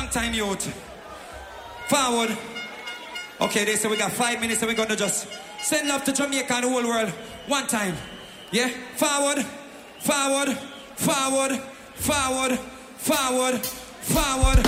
Long time youth. Forward. Okay, they say we got 5 minutes and we're gonna just send love to Jamaica and the whole world. One time. Yeah? Forward. Forward. Forward. Forward. Forward. Forward.